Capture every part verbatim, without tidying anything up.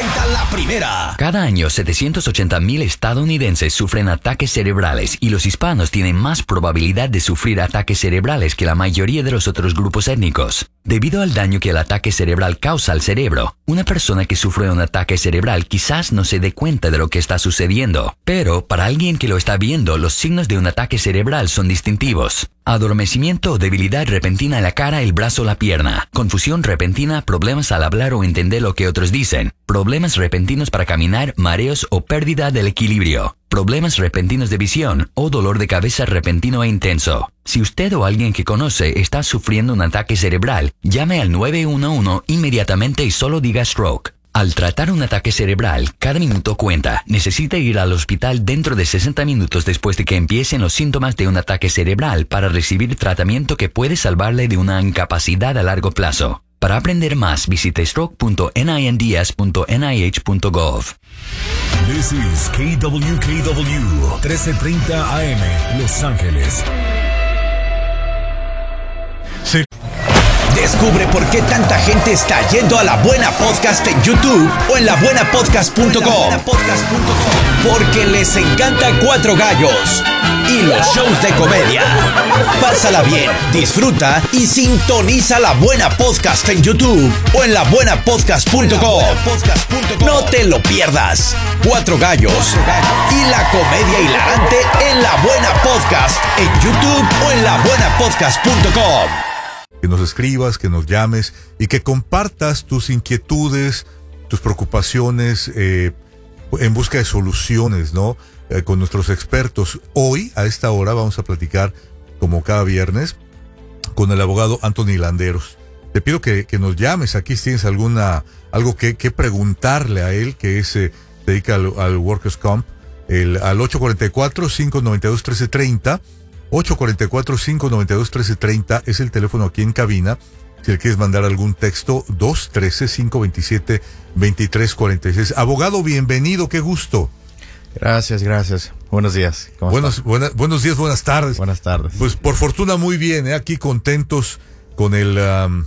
treinta la primera. Cada año, setecientos ochenta mil estadounidenses sufren ataques cerebrales y los hispanos tienen más probabilidad de sufrir ataques cerebrales que la mayoría de los otros grupos étnicos. Debido al daño que el ataque cerebral causa al cerebro, una persona que sufre un ataque cerebral quizás no se dé cuenta de lo que está sucediendo, pero para alguien que lo está viendo, los signos de un ataque cerebral son distintivos. Adormecimiento o debilidad repentina en la cara, el brazo o la pierna. Confusión repentina, problemas al hablar o entender lo que otros dicen. Problemas repentinos para caminar, mareos o pérdida del equilibrio. Problemas repentinos de visión o dolor de cabeza repentino e intenso. Si usted o alguien que conoce está sufriendo un ataque cerebral, llame al nueve uno uno inmediatamente y solo diga stroke. Al tratar un ataque cerebral, cada minuto cuenta. Necesita ir al hospital dentro de sesenta minutos después de que empiecen los síntomas de un ataque cerebral para recibir tratamiento que puede salvarle de una incapacidad a largo plazo. Para aprender más, visite stroke punto ninds punto n i h punto gov. This is K W K W, trece treinta A M, Los Ángeles. Sí. Descubre por qué tanta gente está yendo a La Buena Podcast en YouTube o en la buena podcast punto com. Porque les encanta Cuatro Gallos y los shows de comedia. Pásala bien, disfruta y sintoniza La Buena Podcast en YouTube o en la buena podcast punto com. No te lo pierdas. Cuatro Gallos y la comedia hilarante en La Buena Podcast en YouTube o en la buena podcast punto com. Que nos escribas, que nos llames y que compartas tus inquietudes, tus preocupaciones eh, en busca de soluciones, ¿no? Eh, con nuestros expertos. Hoy, a esta hora, vamos a platicar, como cada viernes, con el abogado Anthony Landeros. Te pido que, que nos llames aquí si tienes alguna, algo que, que preguntarle a él, que es, eh, se dedica al, al Workers' Comp, el, al ocho cuatro cuatro, cinco nueve dos, uno tres tres cero. ocho cuatro cuatro, cinco nueve dos, uno tres tres cero es el teléfono aquí en cabina. Si le quieres mandar algún texto, dos uno tres, cinco dos siete, dos tres cuatro seis. Abogado, bienvenido, qué gusto. Gracias, gracias. Buenos días. ¿Cómo buenos, buena, buenos días, buenas tardes. Buenas tardes. Pues por fortuna muy bien, ¿eh? Aquí contentos con el, um,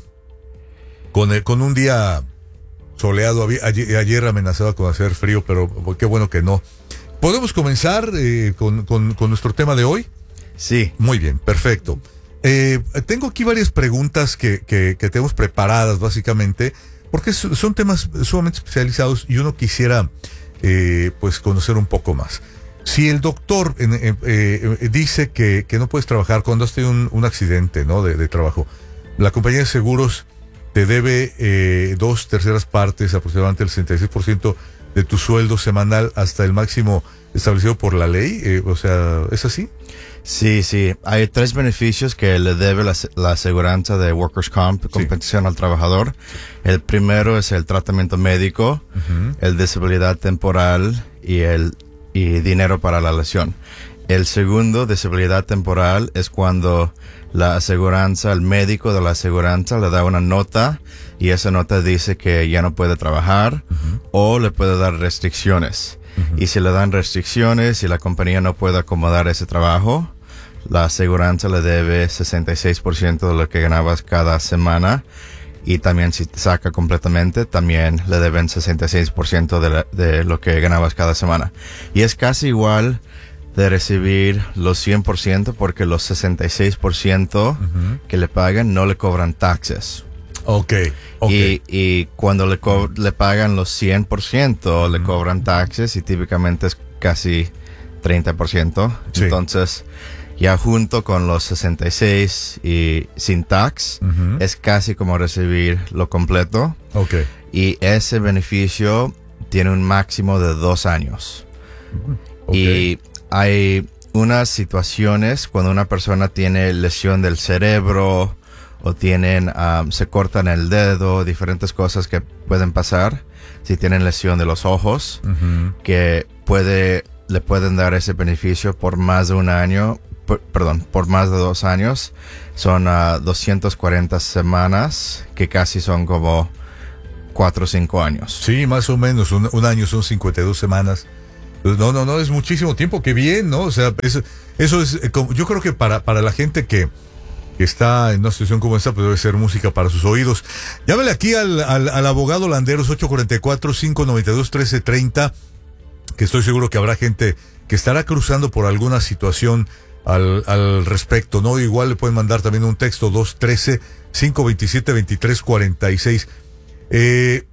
con el, con un día soleado. Ayer, ayer amenazaba con hacer frío, pero qué bueno que no. ¿Podemos comenzar eh, con, con, con nuestro tema de hoy? Sí. Muy bien, perfecto. Eh, tengo aquí varias preguntas que, que, que tenemos preparadas básicamente, porque son temas sumamente especializados y uno quisiera eh, pues conocer un poco más. Si el doctor eh, eh, dice que, que no puedes trabajar cuando has tenido un, un accidente, ¿no? de, de trabajo, la compañía de seguros te debe eh, dos terceras partes, aproximadamente el sesenta y seis por ciento de tu sueldo semanal hasta el máximo establecido por la ley, eh, o sea, ¿es así? Sí, sí. Hay tres beneficios que le debe la, la aseguranza de Workers' Comp, compensación sí. al trabajador. El primero es el tratamiento médico, uh-huh. el disabilidad temporal y el y dinero para la lesión. El segundo, disabilidad temporal, es cuando la aseguranza, el médico de la aseguranza le da una nota y esa nota dice que ya no puede trabajar uh-huh. o le puede dar restricciones. Uh-huh. Y si le dan restricciones y la compañía no puede acomodar ese trabajo, la aseguranza le debe sesenta y seis por ciento de lo que ganabas cada semana. Y también si te saca completamente, también le deben sesenta y seis por ciento de, la, de lo que ganabas cada semana. Y es casi igual de recibir los cien por ciento porque los sesenta y seis por ciento uh-huh. que le pagan no le cobran taxes. Okay, okay. Y, y cuando le, co- le pagan los cien por ciento, uh-huh. le cobran taxes y típicamente es casi treinta por ciento. Sí. Entonces, ya junto con los sesenta y seis y sin tax, uh-huh. es casi como recibir lo completo. Okay. Y ese beneficio tiene un máximo de dos años. Uh-huh. Okay. Y hay unas situaciones cuando una persona tiene lesión del cerebro o tienen, um, se cortan el dedo, diferentes cosas que pueden pasar si tienen lesión de los ojos, uh-huh. que puede, le pueden dar ese beneficio por más de un año, por, perdón, por más de dos años. Son uh, doscientas cuarenta semanas, que casi son como cuatro o cinco años. Sí, más o menos, un, un año son cincuenta y dos semanas. No, no, no, es muchísimo tiempo, qué bien, ¿no? O sea, eso, eso es, como, yo creo que para, para la gente que, que está en una situación como esta, pues debe ser música para sus oídos. Llámale aquí al, al, al abogado Landeros, ocho cuatro cuatro, cinco nueve dos, uno tres tres cero, que estoy seguro que habrá gente que estará cruzando por alguna situación al, al respecto, ¿no? Igual le pueden mandar también un texto, dos uno tres, cinco dos siete, dos tres cuatro seis. Eh,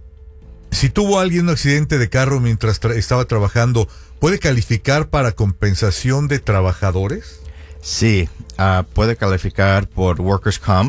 si tuvo alguien un accidente de carro mientras tra- estaba trabajando, ¿puede calificar para compensación de trabajadores? Sí, uh, puede calificar por Workers' Comp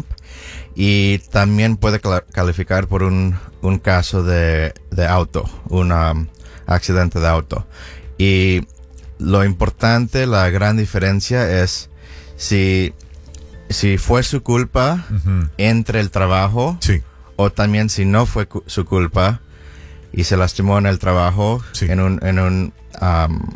y también puede cl- calificar por un, un caso de, de auto, un um, accidente de auto. Y lo importante, la gran diferencia es si, si fue su culpa uh-huh. entre el trabajo, sí. o también si no fue cu- su culpa y se lastimó en el trabajo, sí. en un, en un um,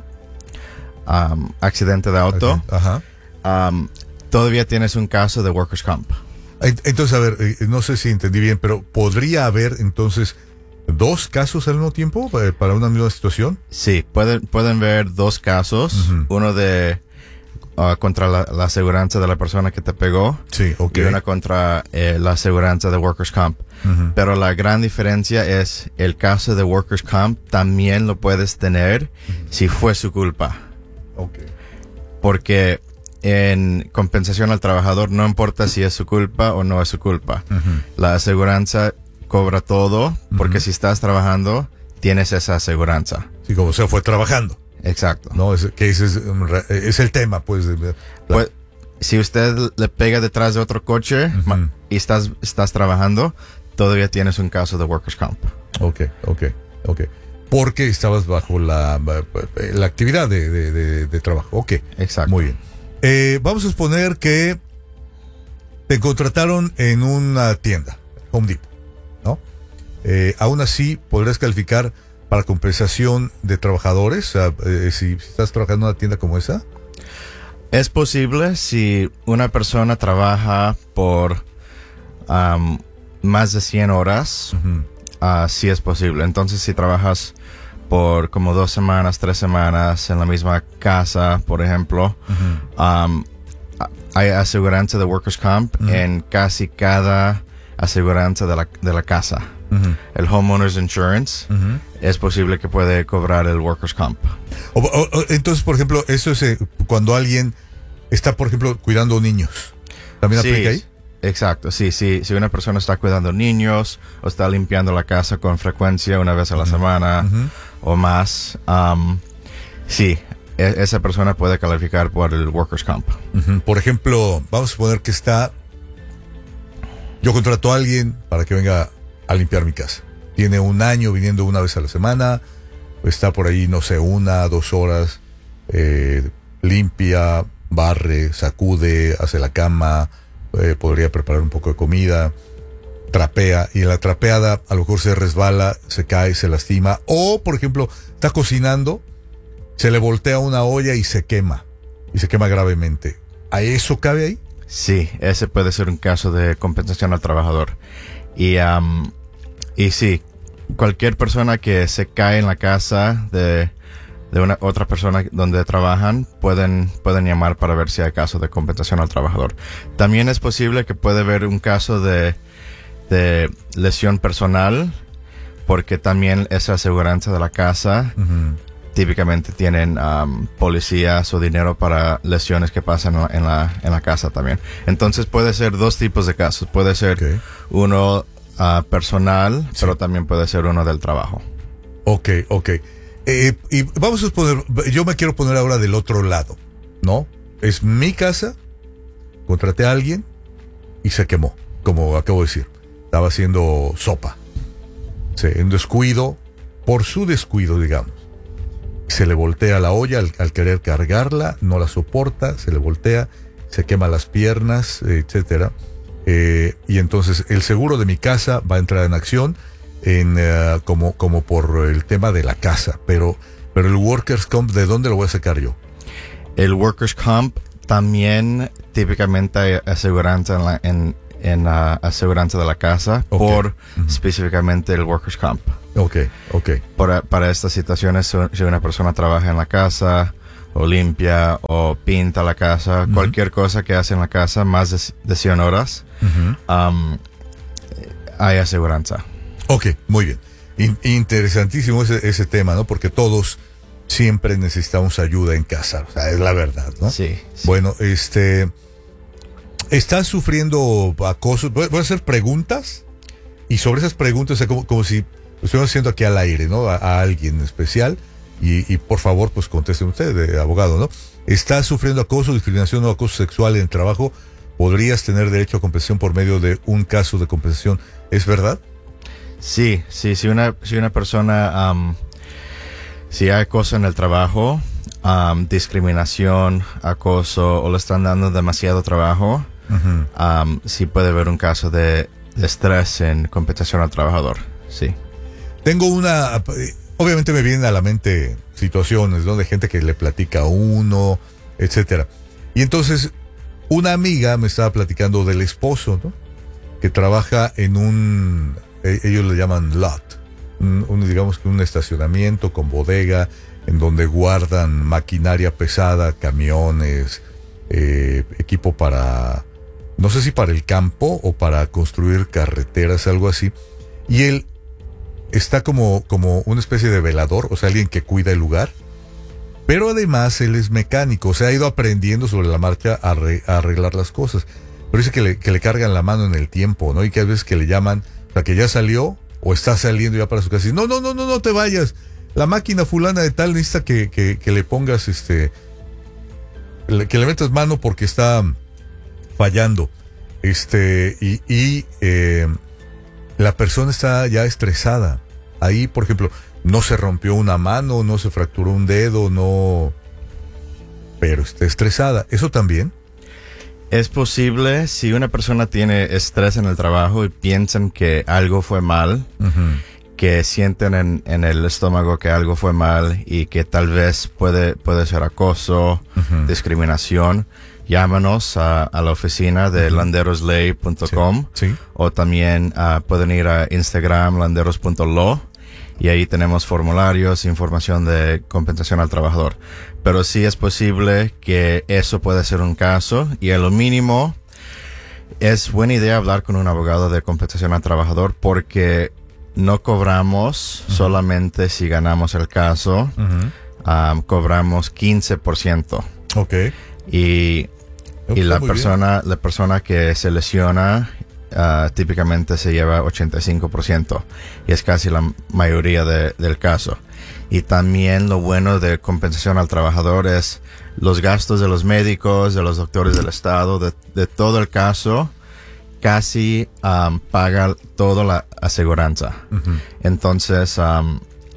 um, accidente de auto. Ajá. Um, todavía tienes un caso de Workers' Comp. Entonces, a ver, no sé si entendí bien, pero ¿podría haber entonces dos casos al mismo tiempo para una misma situación? Sí, pueden, pueden ver dos casos, uh-huh. uno de uh, contra la, la aseguranza de la persona que te pegó, sí, okay. y una contra eh, la aseguranza de Workers' Comp. Uh-huh. Pero la gran diferencia es el caso de Workers' Comp también lo puedes tener uh-huh. si fue su culpa. Okay. Porque en compensación al trabajador no importa si es su culpa o no es su culpa. Uh-huh. La aseguranza cobra todo porque uh-huh. si estás trabajando tienes esa aseguranza. Sí, como se fue trabajando. Exacto. No, es que ese es, es el tema, pues. La... pues. Si usted le pega detrás de otro coche uh-huh. y estás estás trabajando, todavía tienes un caso de Workers' Comp. Ok, ok, ok. Porque estabas bajo la, la actividad de, de, de, de trabajo. Ok. Exacto. Muy bien. Eh, vamos a suponer que te contrataron en una tienda, Home Depot, ¿no? Eh, aún así, podrás calificar para compensación de trabajadores, uh, eh, si, si estás trabajando en una tienda como esa. Es posible si una persona trabaja por um, más de cien horas, uh-huh. uh, sí es posible. Entonces, si trabajas por como dos semanas, tres semanas en la misma casa, por ejemplo, uh-huh. um, hay aseguranza de Workers' Comp uh-huh. en casi cada aseguranza de la, de la casa. Uh-huh. El Homeowners Insurance uh-huh. es posible que puede cobrar el Workers' Comp. O, o, o, entonces, por ejemplo, eso es eh, cuando alguien está, por ejemplo, cuidando niños. ¿También sí, aplica ahí? Exacto, sí, sí. Si una persona está cuidando niños o está limpiando la casa con frecuencia una vez a la uh-huh. semana uh-huh. o más, um, sí, e- esa persona puede calificar por el Workers' Comp. Uh-huh. Por ejemplo, vamos a suponer que está... Yo contrato a alguien para que venga a limpiar mi casa. Tiene un año viniendo una vez a la semana, está por ahí, no sé, una, dos horas, eh, limpia, barre, sacude, hace la cama, eh, podría preparar un poco de comida, trapea, y en la trapeada a lo mejor se resbala, se cae, se lastima, o por ejemplo, está cocinando, se le voltea una olla y se quema, y se quema gravemente. ¿A eso cabe ahí? Sí, ese puede ser un caso de compensación al trabajador. Y, um, y sí, cualquier persona que se cae en la casa de, de una otra persona donde trabajan, pueden, pueden llamar para ver si hay caso de compensación al trabajador. También es posible que puede haber un caso de, de lesión personal, porque también esa aseguranza de la casa... Uh-huh. Típicamente tienen um, policías o dinero para lesiones que pasan en la, en la, en la casa también. Entonces puede ser dos tipos de casos. Puede ser okay. uno uh, personal, sí. pero también puede ser uno del trabajo. Ok, ok. Eh, y vamos a poner, yo me quiero poner ahora del otro lado, ¿no? Es mi casa, contraté a alguien y se quemó, como acabo de decir. Estaba haciendo sopa. Sí, un descuido, por su descuido, digamos. Se le voltea la olla al, al querer cargarla, no la soporta, se le voltea, se quema las piernas, etcétera. Eh, y entonces el seguro de mi casa va a entrar en acción en, uh, como, como por el tema de la casa. Pero, pero el Workers' Comp, ¿de dónde lo voy a sacar yo? El Workers' Comp también típicamente hay aseguranza en la, en, en la aseguranza de la casa, okay. por uh-huh. específicamente el Workers' Comp. Ok, ok. Para, para estas situaciones, si una persona trabaja en la casa o limpia o pinta la casa, uh-huh. cualquier cosa que hace en la casa más de, de cien horas, uh-huh. um, hay aseguranza. Ok, muy bien. In- interesantísimo ese, ese tema, ¿no? Porque todos siempre necesitamos ayuda en casa, o sea, es la verdad, ¿no? Sí. sí. Bueno, este, ¿estás sufriendo acoso? Voy a hacer preguntas y sobre esas preguntas, o sea, como, como si lo estuviéramos haciendo aquí al aire, ¿no? A, a alguien especial. Y, y por favor, pues contesten usted, eh, abogado, ¿no? ¿Estás sufriendo acoso, discriminación o acoso sexual en el trabajo? ¿Podrías tener derecho a compensación por medio de un caso de compensación? ¿Es verdad? Sí, sí, si una, si una persona, um, si hay acoso en el trabajo, um, discriminación, acoso, o le están dando demasiado trabajo, uh-huh. um, sí puede haber un caso de, de estrés en compensación al trabajador, sí. Tengo una... Obviamente me vienen a la mente situaciones, ¿no? De gente que le platica a uno, etcétera. Y entonces, una amiga me estaba platicando del esposo, ¿no? Que trabaja en un, ellos le llaman lot, un, un, digamos que un estacionamiento con bodega, en donde guardan maquinaria pesada, camiones, eh, equipo para, no sé si para el campo o para construir carreteras, algo así. Y él está como, como una especie de velador, o sea, alguien que cuida el lugar, pero además él es mecánico, o sea, ha ido aprendiendo sobre la marcha a, re, a arreglar las cosas. Pero dice que le, que le cargan la mano en el tiempo, ¿no? Y que a veces que le llaman, o sea, que ya salió o está saliendo ya para su casa. Y, no, no, no, no, no te vayas. La máquina fulana de tal necesita que, que, que le pongas, este, que le metas mano porque está fallando. Este, y, y eh, la persona está ya estresada. Ahí, por ejemplo, no se rompió una mano, no se fracturó un dedo, no... Pero está estresada. ¿Eso también? Es posible si una persona tiene estrés en el trabajo y piensan que algo fue mal, uh-huh. que sienten en, en el estómago que algo fue mal y que tal vez puede, puede ser acoso, uh-huh. discriminación. Llámanos a, a la oficina de uh-huh. landeros ley punto com sí, sí. O también uh, pueden ir a Instagram landeros punto law y ahí tenemos formularios, información de compensación al trabajador. Pero sí es posible que eso pueda ser un caso y a lo mínimo es buena idea hablar con un abogado de compensación al trabajador porque no cobramos uh-huh. solamente si ganamos el caso, uh-huh. um, cobramos quince por ciento. Ok. Y Y la persona, la persona que se lesiona uh, típicamente se lleva ochenta y cinco por ciento y es casi la mayoría de, del caso. Y también lo bueno de compensación al trabajador es los gastos de los médicos, de los doctores del estado, de, de todo el caso, casi um, paga toda la aseguranza. Uh-huh. Entonces, um,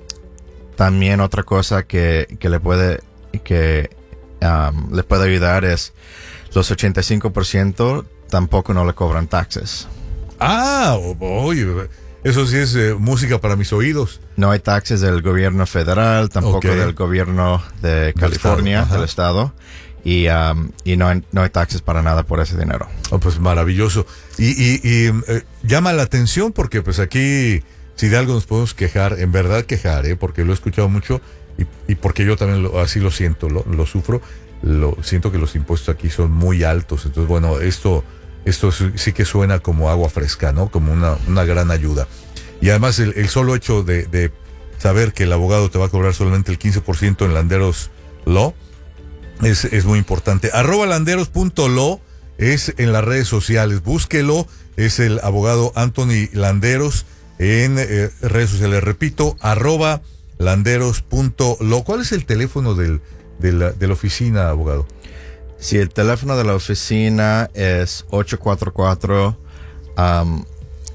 también otra cosa que, que le puede, que um, le puede ayudar es los ochenta y cinco por ciento tampoco no le cobran taxes. Ah, oye, eso sí es eh, música para mis oídos. No hay taxes del gobierno federal, tampoco okay. del gobierno de California, estado, del estado. Y, um, y no, hay, no hay taxes para nada por ese dinero. Oh, pues maravilloso. Y, y, y eh, llama la atención porque pues aquí, si de algo nos podemos quejar, en verdad quejar, ¿eh? Porque lo he escuchado mucho y, y porque yo también lo, así lo siento, lo, lo sufro. Lo, siento que los impuestos aquí son muy altos, entonces bueno, esto esto sí que suena como agua fresca, ¿no? Como una, una gran ayuda. Y además el, el solo hecho de, de saber que el abogado te va a cobrar solamente el quince por ciento en Landeros Law es, es muy importante. Arroba landeros punto law es en las redes sociales, búsquelo, es el abogado Anthony Landeros en eh, redes sociales, repito, arroba landeros punto law. ¿Cuál es el teléfono del De la, de la oficina, abogado? Sí, el teléfono de la oficina es ocho cuatro cuatro, um,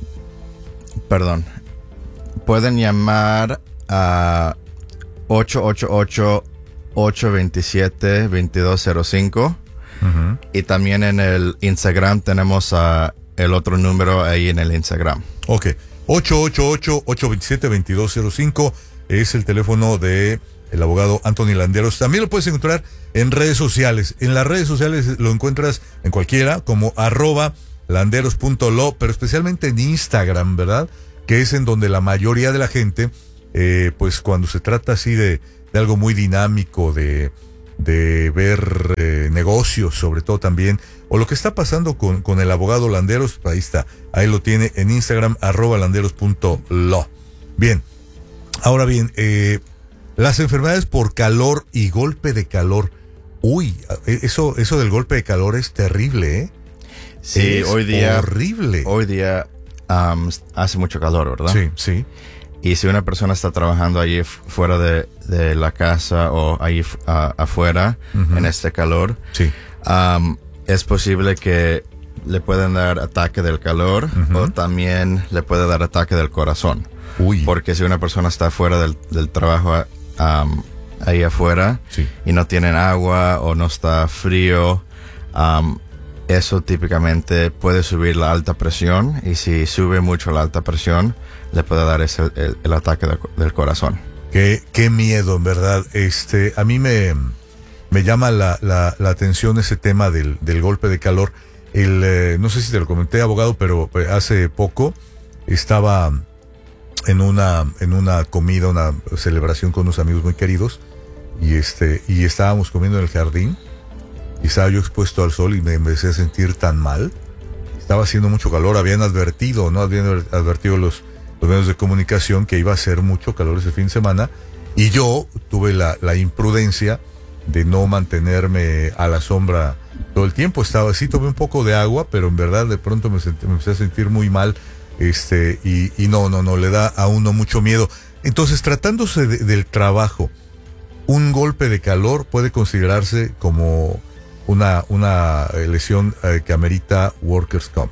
perdón, pueden llamar a ocho ocho ocho, ocho dos siete, dos dos cero cinco uh-huh. y también en el Instagram tenemos uh, el otro número ahí en el Instagram. Ok, ocho ocho ocho, ocho dos siete, dos dos cero cinco es el teléfono de el abogado Anthony Landeros. También lo puedes encontrar en redes sociales. En las redes sociales lo encuentras en cualquiera, como arroba landeros punto law, pero especialmente en Instagram, ¿verdad? Que es en donde la mayoría de la gente, eh, pues cuando se trata así de, de algo muy dinámico, de, de ver eh, negocios, sobre todo también, o lo que está pasando con, con el abogado Landeros. Ahí está, ahí lo tiene en Instagram, arroba landeros punto lo. Bien, ahora bien, eh, las enfermedades por calor y golpe de calor. Uy, eso, eso del golpe de calor es terrible, ¿eh? Sí, es hoy día. horrible. Hoy día um, hace mucho calor, ¿verdad? Sí, sí. Y si una persona está trabajando allí fuera de, de la casa o ahí uh, afuera, uh-huh, en este calor, sí, um, es posible que le pueden dar ataque del calor, uh-huh, o también le puede dar ataque del corazón. Uy. Porque si una persona está fuera del, del trabajo um, ahí afuera, sí, y no tienen agua o no está frío, um, eso típicamente puede subir la alta presión, y si sube mucho la alta presión, le puede dar ese, el, el ataque de, del corazón. Qué, qué miedo, en verdad. Este, a mí me, me llama la, la, la atención ese tema del, del golpe de calor. El, eh, no sé si te lo comenté, abogado, pero hace poco estaba en una, en una comida, una celebración con unos amigos muy queridos, y este, y estábamos comiendo en el jardín, y estaba yo expuesto al sol y me empecé a sentir tan mal. Estaba haciendo mucho calor, habían advertido, ¿no? Habían advertido los, los medios de comunicación que iba a hacer mucho calor ese fin de semana, y yo tuve la, la imprudencia de no mantenerme a la sombra todo el tiempo. Estaba así, tomé un poco de agua, pero en verdad de pronto me, sentí, me empecé a sentir muy mal, este, y, y no, no, no, le da a uno mucho miedo. Entonces, tratándose de, del trabajo, un golpe de calor puede considerarse como una, una lesión eh, que amerita Workers' Comp.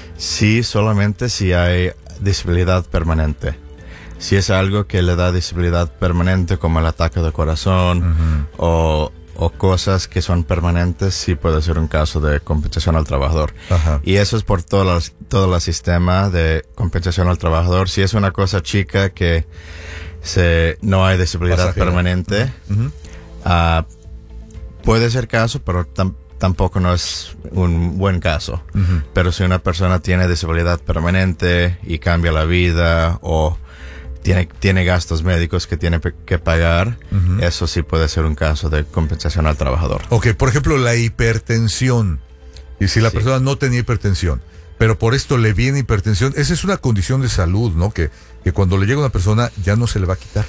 Sí, solamente si hay disabilidad permanente. Si es algo que le da disabilidad permanente, como el ataque de corazón, uh-huh, o, o cosas que son permanentes, sí puede ser un caso de compensación al trabajador. Uh-huh. Y eso es por todo, los, todo el sistema de compensación al trabajador. Si es una cosa chica que se, no hay disabilidad pasajera permanente, uh-huh, uh, puede ser caso, pero tam, tampoco no es un buen caso. Uh-huh. Pero si una persona tiene disabilidad permanente y cambia la vida, o tiene, tiene gastos médicos que tiene que pagar, uh-huh, eso sí puede ser un caso de compensación al trabajador. Ok, por ejemplo, la hipertensión. Y si la sí. persona no tenía hipertensión, pero por esto le viene hipertensión, esa es una condición de salud, ¿no? Que, que cuando le llega a una persona ya no se le va a quitar.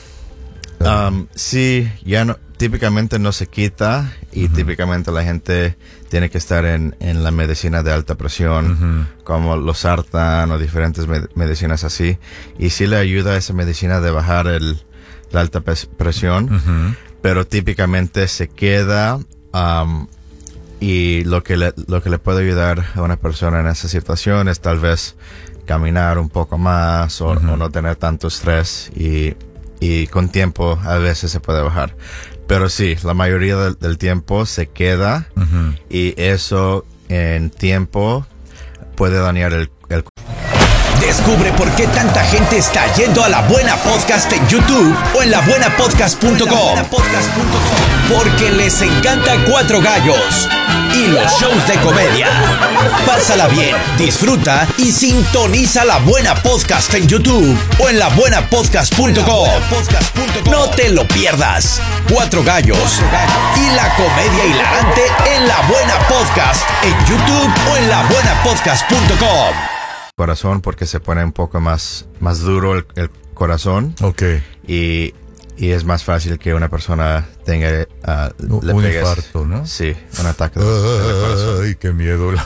Um, sí, ya no, típicamente no se quita, y uh-huh, típicamente la gente tiene que estar en, en la medicina de alta presión, uh-huh, como los Sartan o diferentes med- medicinas así, y sí le ayuda a esa medicina de bajar el, la alta pres- presión, uh-huh, pero típicamente se queda, um, y lo que le, lo que le puede ayudar a una persona en esa situación es tal vez caminar un poco más, o, uh-huh, o no tener tanto estrés, y y con tiempo a veces se puede bajar. Pero sí, la mayoría del, del tiempo se queda, uh-huh, y eso en tiempo puede dañar el, el... Descubre por qué tanta gente está yendo a La Buena Podcast en YouTube o en la buena podcast punto com. Porque les encanta Cuatro Gallos y los shows de comedia. Pásala bien, disfruta y sintoniza La Buena Podcast en YouTube o en la buena podcast punto com. No te lo pierdas. Cuatro Gallos y la comedia hilarante en La Buena Podcast en YouTube o en la buena podcast punto com. Corazón, porque se pone un poco más, más duro el, el corazón. Ok. Y, y es más fácil que una persona tenga uh, un, un infarto, ¿no? Sí, un ataque de, de corazón. Ay, qué miedo. La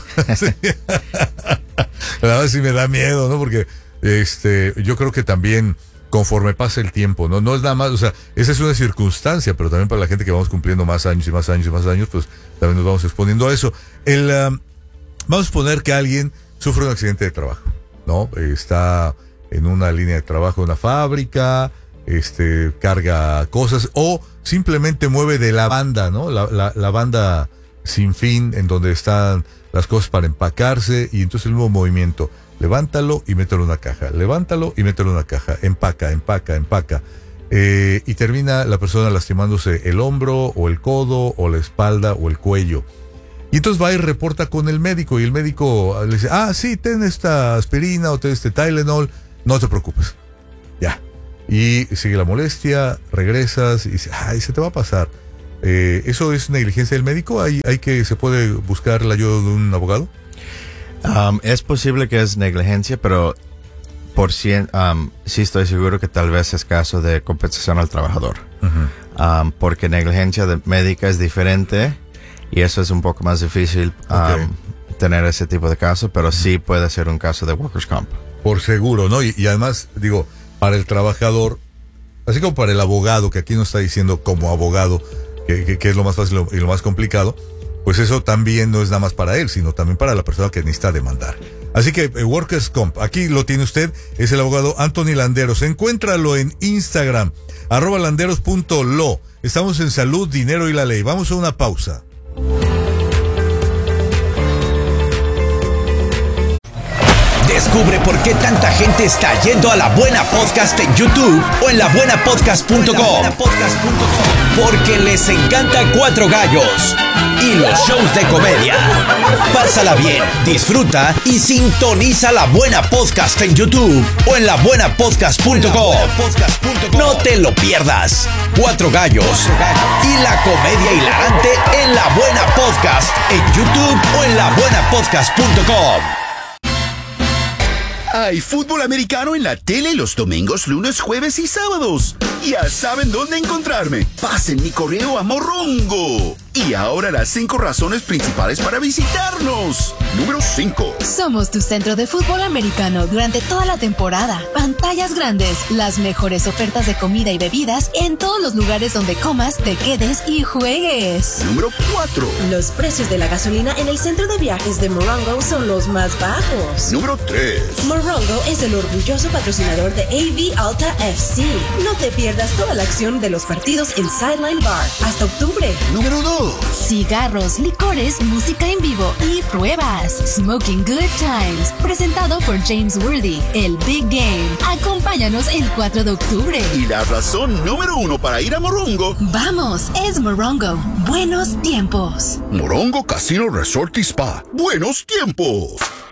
verdad sí me da miedo, ¿no? Porque este, yo creo que también conforme pasa el tiempo, ¿no? No es nada más, o sea, esa es una circunstancia, pero también para la gente que vamos cumpliendo más años y más años y más años, pues también nos vamos exponiendo a eso. El, um, vamos a suponer que alguien sufre un accidente de trabajo, ¿no? Está en una línea de trabajo de una fábrica, este, carga cosas, o simplemente mueve de la banda, ¿no? La, la, la banda sin fin, en donde están las cosas para empacarse, y entonces el mismo movimiento, levántalo y mételo en una caja, levántalo y mételo en una caja, empaca, empaca, empaca, eh, y termina la persona lastimándose el hombro, o el codo, o la espalda, o el cuello. Y entonces va y reporta con el médico, y el médico le dice, ah, sí, ten esta aspirina o ten este Tylenol, no te preocupes, ya. Y sigue la molestia, regresas y dice, ay, se te va a pasar. Eh, ¿Eso es negligencia del médico? ¿Hay, hay que se puede buscar la ayuda de un abogado? Um, es posible que es negligencia, pero por cien, um, sí estoy seguro que tal vez es caso de compensación al trabajador. Uh-huh. um, porque negligencia de médica es diferente y eso es un poco más difícil um, okay. tener ese tipo de caso, pero sí puede ser un caso de workers' comp. Por seguro, ¿no? Y, y además, digo, para el trabajador, así como para el abogado, que aquí nos está diciendo como abogado, que, que, que es lo más fácil y lo más complicado, pues eso también no es nada más para él, sino también para la persona que necesita demandar. Así que eh, Workers' Comp, aquí lo tiene usted, es el abogado Anthony Landeros. Encuéntralo en Instagram, arroba landeros punto lo. Estamos en Salud, Dinero y la Ley. Vamos a una pausa. Descubre por qué tanta gente está yendo a La Buena Podcast en YouTube o en la buena podcast punto com. Porque les encanta Cuatro Gallos y los shows de comedia. Pásala bien, disfruta y sintoniza La Buena Podcast en YouTube o en la buena podcast punto com. No te lo pierdas. Cuatro Gallos y la comedia hilarante en La Buena Podcast en YouTube o en la buena podcast punto com. Hay fútbol americano en la tele los domingos, lunes, jueves y sábados. Ya saben dónde encontrarme. Pasen mi correo a Morongo. Y ahora las cinco razones principales para visitarnos. Número cinco. Somos tu centro de fútbol americano durante toda la temporada. Pantallas grandes, las mejores ofertas de comida y bebidas en todos los lugares donde comas, te quedes y juegues. Número cuatro. Los precios de la gasolina en el centro de viajes de Morongo son los más bajos. Número tres. Morongo es el orgulloso patrocinador de A V Alta F C. No te pierdas toda la acción de los partidos en Sideline Bar hasta octubre. Número dos. Cigarros, licores, música en vivo y pruebas. Smoking Good Times, presentado por James Worthy, el Big Game. Acompáñanos el cuatro de octubre. Y la razón número uno para ir a Morongo. Vamos, es Morongo. Buenos tiempos. Morongo Casino Resort y Spa. Buenos tiempos.